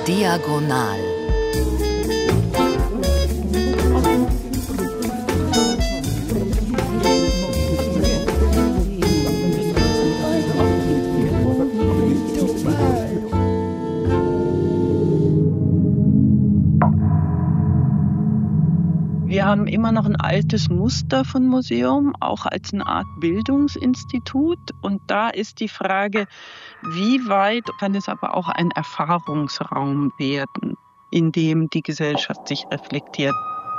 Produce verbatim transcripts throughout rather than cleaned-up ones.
Diagonal. Wir haben immer noch ein altes Muster von Museum, auch als eine Art Bildungsinstitut. Und da ist die Frage, wie weit kann es aber auch ein Erfahrungsraum werden, in dem die Gesellschaft sich reflektiert.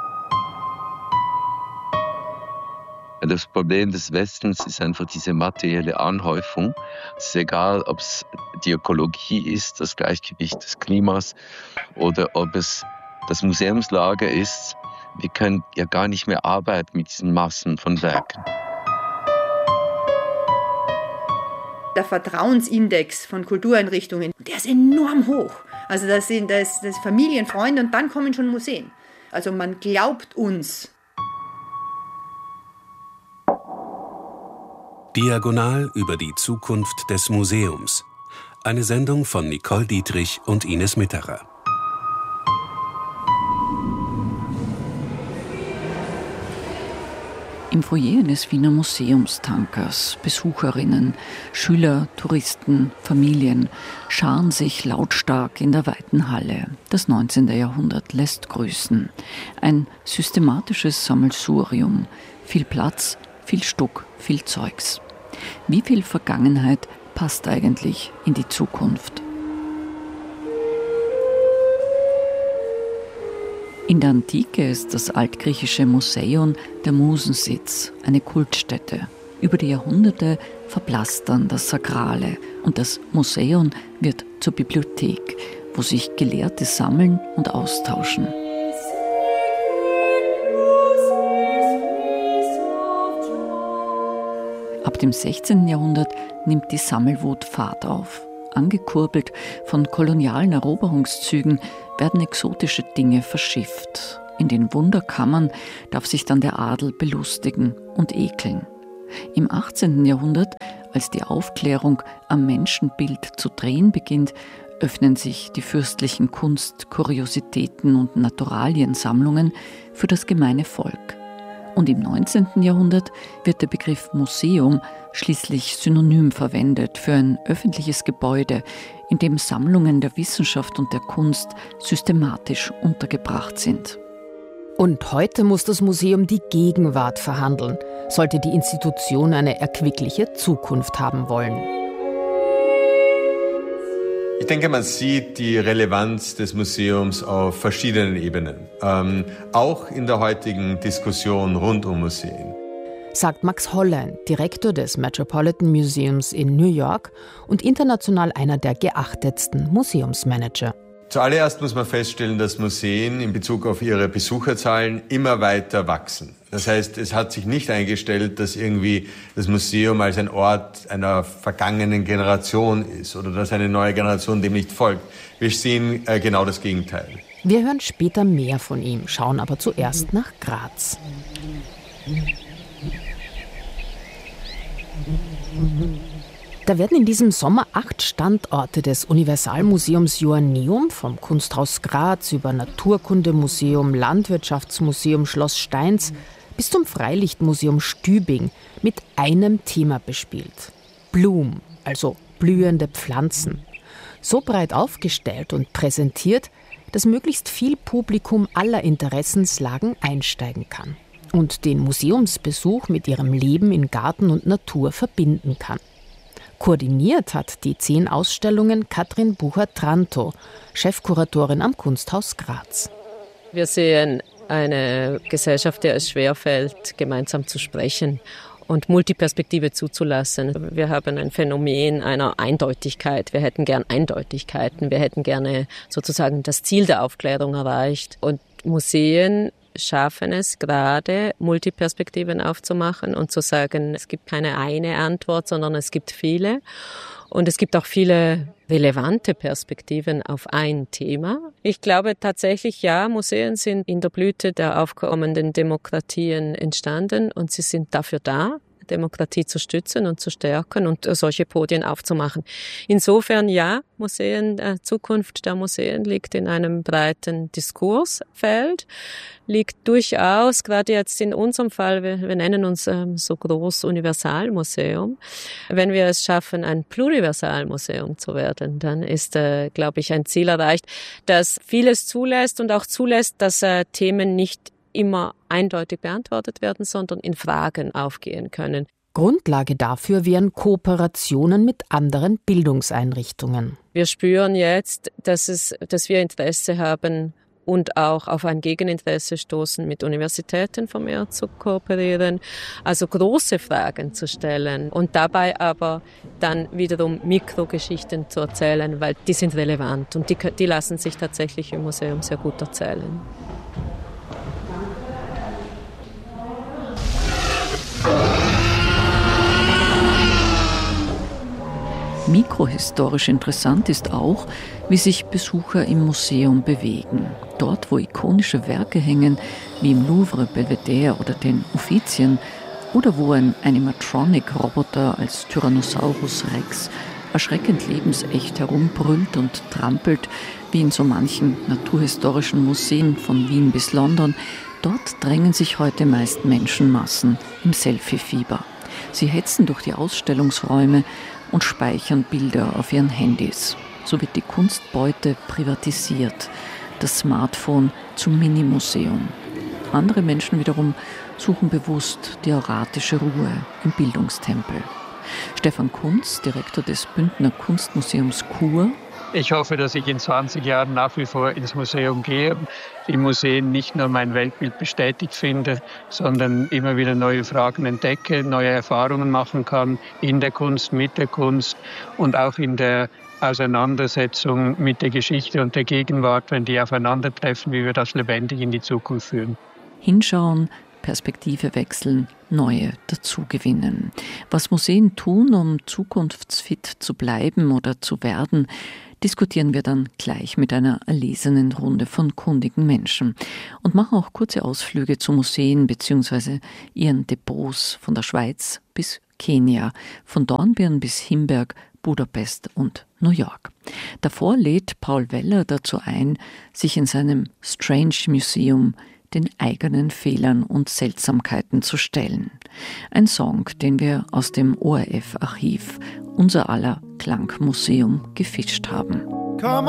Das Problem des Westens ist einfach diese materielle Anhäufung. Es ist egal, ob es die Ökologie ist, das Gleichgewicht des Klimas oder ob es das Museumslager ist. Wir können ja gar nicht mehr arbeiten mit diesen Massen von Werken. Der Vertrauensindex von Kultureinrichtungen, der ist enorm hoch. Also das sind das, das Familien, Freunde und dann kommen schon Museen. Also man glaubt uns. Diagonal über die Zukunft des Museums. Eine Sendung von Nicole Dietrich und Ines Mitterer. Im Foyer eines Wiener Museumstankers, Besucherinnen, Schüler, Touristen, Familien scharen sich lautstark in der weiten Halle. Das neunzehnte Jahrhundert lässt grüßen. Ein systematisches Sammelsurium. Viel Platz, viel Stuck, viel Zeugs. Wie viel Vergangenheit passt eigentlich in die Zukunft? In der Antike ist das altgriechische Museion der Musensitz, eine Kultstätte. Über die Jahrhunderte verblasst dann das Sakrale und das Museion wird zur Bibliothek, wo sich Gelehrte sammeln und austauschen. Ab dem sechzehnten Jahrhundert nimmt die Sammelwut Fahrt auf. Angekurbelt von kolonialen Eroberungszügen werden exotische Dinge verschifft. In den Wunderkammern darf sich dann der Adel belustigen und ekeln. Im achtzehnten Jahrhundert, als die Aufklärung am Menschenbild zu drehen beginnt, öffnen sich die fürstlichen Kunst-, Kuriositäten und Naturaliensammlungen für das gemeine Volk. Und im neunzehnten Jahrhundert wird der Begriff Museum schließlich synonym verwendet für ein öffentliches Gebäude, in dem Sammlungen der Wissenschaft und der Kunst systematisch untergebracht sind. Und heute muss das Museum die Gegenwart verhandeln, sollte die Institution eine erquickliche Zukunft haben wollen. Ich denke, man sieht die Relevanz des Museums auf verschiedenen Ebenen, ähm, auch in der heutigen Diskussion rund um Museen. Sagt Max Hollein, Direktor des Metropolitan Museums in New York und international einer der geachtetsten Museumsmanager. Zuallererst muss man feststellen, dass Museen in Bezug auf ihre Besucherzahlen immer weiter wachsen. Das heißt, es hat sich nicht eingestellt, dass irgendwie das Museum als ein Ort einer vergangenen Generation ist oder dass eine neue Generation dem nicht folgt. Wir sehen äh, genau das Gegenteil. Wir hören später mehr von ihm, schauen aber zuerst nach Graz. Da werden in diesem Sommer acht Standorte des Universalmuseums Joanneum, vom Kunsthaus Graz über Naturkundemuseum, Landwirtschaftsmuseum Schloss Steins bis zum Freilichtmuseum Stübing mit einem Thema bespielt. Bloom, also blühende Pflanzen. So breit aufgestellt und präsentiert, dass möglichst viel Publikum aller Interessenslagen einsteigen kann und den Museumsbesuch mit ihrem Leben in Garten und Natur verbinden kann. Koordiniert hat die zehn Ausstellungen Katrin Bucher-Trantow, Chefkuratorin am Kunsthaus Graz. Wir sehen eine Gesellschaft, der es schwerfällt, gemeinsam zu sprechen und Multiperspektive zuzulassen. Wir haben ein Phänomen einer Eindeutigkeit. Wir hätten gern Eindeutigkeiten. Wir hätten gerne sozusagen das Ziel der Aufklärung erreicht. Und Museen schaffen es gerade, Multiperspektiven aufzumachen und zu sagen, es gibt keine eine Antwort, sondern es gibt viele. Und es gibt auch viele relevante Perspektiven auf ein Thema. Ich glaube tatsächlich, ja, Museen sind in der Blüte der aufkommenden Demokratien entstanden und sie sind dafür da, Demokratie zu stützen und zu stärken und solche Podien aufzumachen. Insofern ja, Museen, äh, Zukunft der Museen liegt in einem breiten Diskursfeld, liegt durchaus, gerade jetzt in unserem Fall, wir, wir nennen uns ähm, so groß Universalmuseum, wenn wir es schaffen, ein Pluriversalmuseum zu werden, dann ist, äh, glaube ich, ein Ziel erreicht, das vieles zulässt und auch zulässt, dass äh, Themen nicht immer eindeutig beantwortet werden, sondern in Fragen aufgehen können. Grundlage dafür wären Kooperationen mit anderen Bildungseinrichtungen. Wir spüren jetzt, dass, es, dass wir Interesse haben und auch auf ein Gegeninteresse stoßen, mit Universitäten vermehrt zu kooperieren, also große Fragen zu stellen und dabei aber dann wiederum Mikrogeschichten zu erzählen, weil die sind relevant und die, die lassen sich tatsächlich im Museum sehr gut erzählen. Mikrohistorisch interessant ist auch, wie sich Besucher im Museum bewegen. Dort, wo ikonische Werke hängen, wie im Louvre, Belvedere oder den Uffizien, oder wo ein Animatronic-Roboter als Tyrannosaurus Rex erschreckend lebensecht herumbrüllt und trampelt, wie in so manchen naturhistorischen Museen von Wien bis London, dort drängen sich heute meist Menschenmassen im Selfie-Fieber. Sie hetzen durch die Ausstellungsräume und speichern Bilder auf ihren Handys. So wird die Kunstbeute privatisiert, das Smartphone zum Minimuseum. Andere Menschen wiederum suchen bewusst die auratische Ruhe im Bildungstempel. Stefan Kunz, Direktor des Bündner Kunstmuseums Chur. Ich hoffe, dass ich in zwanzig Jahren nach wie vor ins Museum gehe, im Museum nicht nur mein Weltbild bestätigt finde, sondern immer wieder neue Fragen entdecke, neue Erfahrungen machen kann in der Kunst, mit der Kunst und auch in der Auseinandersetzung mit der Geschichte und der Gegenwart, wenn die aufeinandertreffen, wie wir das lebendig in die Zukunft führen. Hinschauen, Perspektive wechseln, neue dazugewinnen. Was Museen tun, um zukunftsfit zu bleiben oder zu werden, diskutieren wir dann gleich mit einer erlesenen Runde von kundigen Menschen und machen auch kurze Ausflüge zu Museen bzw. ihren Depots von der Schweiz bis Kenia, von Dornbirn bis Himberg, Budapest und New York. Davor lädt Paul Weller dazu ein, sich in seinem Strange Museum den eigenen Fehlern und Seltsamkeiten zu stellen. Ein Song, den wir aus dem O R F-Archiv unser aller Klangmuseum gefischt haben. Come